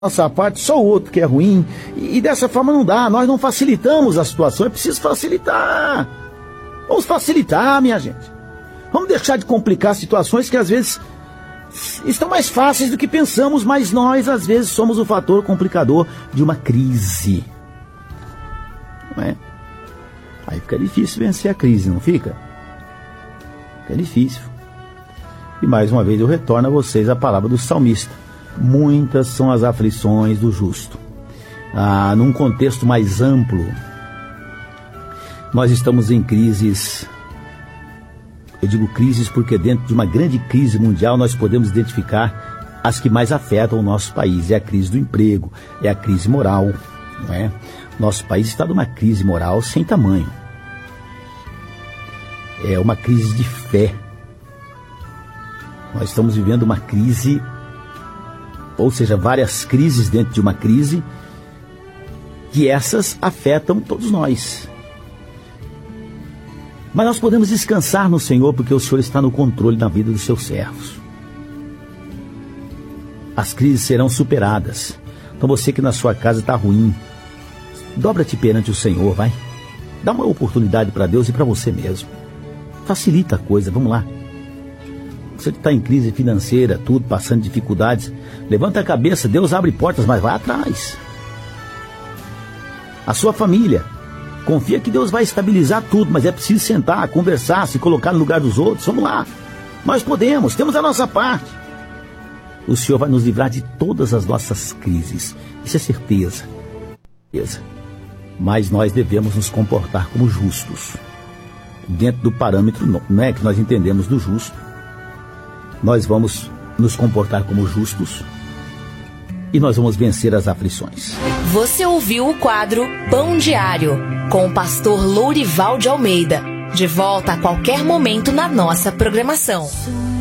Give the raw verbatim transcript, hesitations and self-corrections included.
nossa parte, só o outro que é ruim, e, e dessa forma não dá, nós não facilitamos a situação, é preciso facilitar. Vamos facilitar, minha gente. Vamos deixar de complicar situações que às vezes estão mais fáceis do que pensamos, mas nós às vezes somos o fator complicador de uma crise. Não é? Aí fica difícil vencer a crise, não fica? Fica difícil. E mais uma vez eu retorno a vocês a palavra do salmista. Muitas são as aflições do justo. Ah, num contexto mais amplo, nós estamos em crises. Eu digo crises porque dentro de uma grande crise mundial nós podemos identificar as que mais afetam o nosso país. É a crise do emprego, é a crise moral, não é? Nosso país está numa crise moral sem tamanho. É uma crise de fé. Nós estamos vivendo uma crise, ou seja, várias crises dentro de uma crise, que essas afetam todos nós. Mas nós podemos descansar no Senhor, porque o Senhor está no controle da vida dos seus servos. As crises serão superadas. Então você que na sua casa está ruim, dobra-te perante o Senhor, vai. Dá uma oportunidade para Deus e para você mesmo. Facilita a coisa, vamos lá. Você que está em crise financeira, tudo, passando dificuldades, levanta a cabeça, Deus abre portas, mas vai atrás. A sua família, confia que Deus vai estabilizar tudo, mas é preciso sentar, conversar, se colocar no lugar dos outros, vamos lá. Nós podemos, temos a nossa parte. O Senhor vai nos livrar de todas as nossas crises, isso é certeza. Mas nós devemos nos comportar como justos, dentro do parâmetro, não é que nós entendemos do justo. Nós vamos nos comportar como justos e nós vamos vencer as aflições. Você ouviu o quadro Pão Diário, com o pastor Lourival de Almeida. De volta a qualquer momento na nossa programação.